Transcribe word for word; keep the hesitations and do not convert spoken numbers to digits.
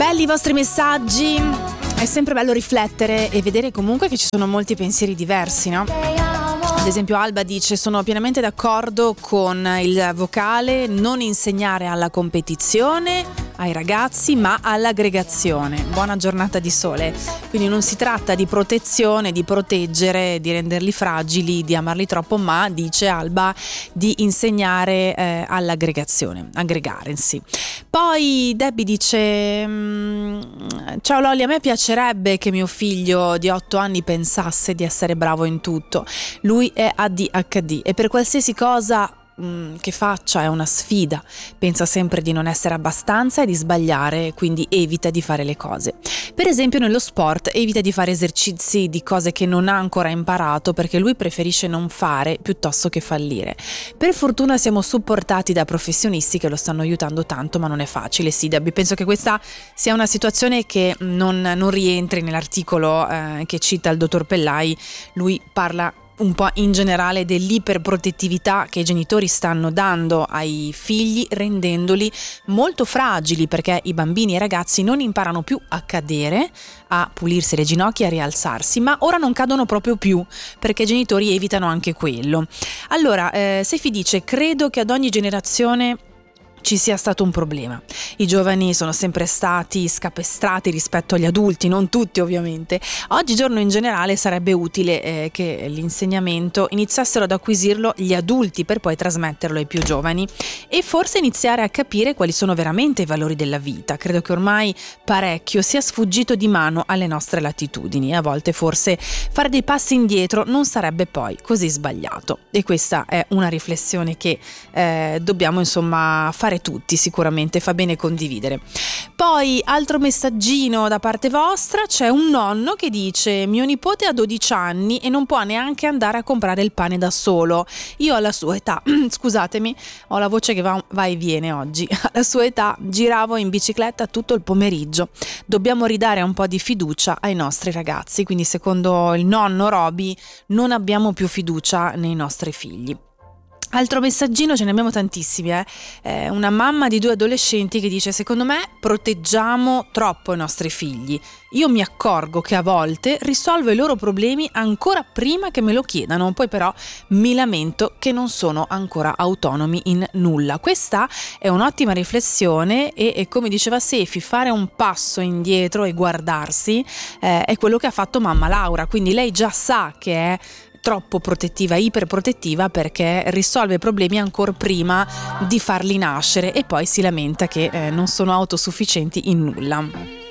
Belli i vostri messaggi, è sempre bello riflettere e vedere comunque che ci sono molti pensieri diversi, no? Ad esempio Alba dice: sono pienamente d'accordo con il vocale, non insegnare alla competizione ai ragazzi ma all'aggregazione. Buona giornata di sole. Quindi non si tratta di protezione, di proteggere, di renderli fragili, di amarli troppo, ma, dice Alba, di insegnare eh, all'aggregazione, aggregare in sì. Poi Debbie dice: ciao Loli, a me piacerebbe che mio figlio di otto anni pensasse di essere bravo in tutto. Lui è A D H D e per qualsiasi cosa che faccia è una sfida, pensa sempre di non essere abbastanza e di sbagliare, quindi evita di fare le cose. Per esempio nello sport evita di fare esercizi di cose che non ha ancora imparato, perché lui preferisce non fare piuttosto che fallire. Per fortuna siamo supportati da professionisti che lo stanno aiutando tanto, ma non è facile. Sì, Debbie, penso che questa sia una situazione che non, non rientri nell'articolo eh, che cita il dottor Pellai. Lui parla un po' in generale dell'iperprotettività che i genitori stanno dando ai figli, rendendoli molto fragili, perché i bambini e i ragazzi non imparano più a cadere, a pulirsi le ginocchia, a rialzarsi, ma ora non cadono proprio più perché i genitori evitano anche quello. Allora, eh, Sefi dice: credo che ad ogni generazione ci sia stato un problema. I giovani sono sempre stati scapestrati rispetto agli adulti, non tutti ovviamente. Oggigiorno in generale sarebbe utile eh, che l'insegnamento iniziassero ad acquisirlo gli adulti per poi trasmetterlo ai più giovani e forse iniziare a capire quali sono veramente i valori della vita. Credo che ormai parecchio sia sfuggito di mano alle nostre latitudini e a volte forse fare dei passi indietro non sarebbe poi così sbagliato. E questa è una riflessione che eh, dobbiamo insomma fare tutti, sicuramente fa bene condividere. Poi altro messaggino da parte vostra, c'è un nonno che dice: mio nipote ha dodici anni e non può neanche andare a comprare il pane da solo. Io alla sua età scusatemi, ho la voce che va, va e viene oggi, alla sua età giravo in bicicletta tutto il pomeriggio. Dobbiamo ridare un po' di fiducia ai nostri ragazzi, quindi secondo il nonno Roby non abbiamo più fiducia nei nostri figli. Altro messaggino, ce ne abbiamo tantissimi, eh? Eh, una mamma di due adolescenti che dice: secondo me proteggiamo troppo i nostri figli. Io mi accorgo che a volte risolvo i loro problemi ancora prima che me lo chiedano, poi però mi lamento che non sono ancora autonomi in nulla. Questa è un'ottima riflessione e, e come diceva Sefi, fare un passo indietro e guardarsi eh, è quello che ha fatto mamma Laura, quindi lei già sa che è troppo protettiva, iperprotettiva, perché risolve problemi ancora prima di farli nascere e poi si lamenta che eh, non sono autosufficienti in nulla.